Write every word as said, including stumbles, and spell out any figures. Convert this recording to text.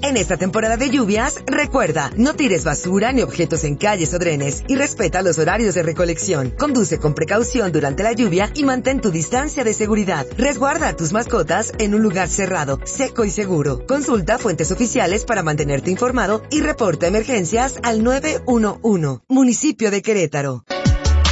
En esta temporada de lluvias, recuerda, no tires basura ni objetos en calles o drenes y respeta los horarios de recolección. Conduce con precaución durante la lluvia y mantén tu distancia de seguridad. Resguarda a tus mascotas en un lugar cerrado, seco y seguro. Consulta fuentes oficiales para mantenerte informado y reporta emergencias al nueve uno uno. Municipio de Querétaro.